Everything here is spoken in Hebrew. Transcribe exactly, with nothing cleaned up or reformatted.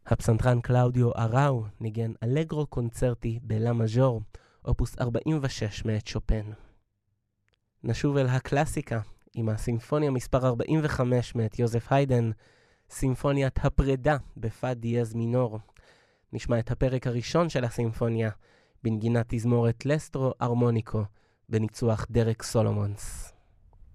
הפסנתרן קלאודיו אראו ניגן אלגרו קונצרטי בלה מז'ור, אופוס ארבעים ושש מאת שופן. נשוב אל הקלאסיקה עם הסימפוניה מספר ארבעים וחמש מאת יוזף היידן, סימפוניית הפרידה בפא דיאז מינור. נשמע את הפרק הראשון של הסימפוניה בנגינת תזמורת לסטרו ארמוניקו בניצוח דרק סולומונס.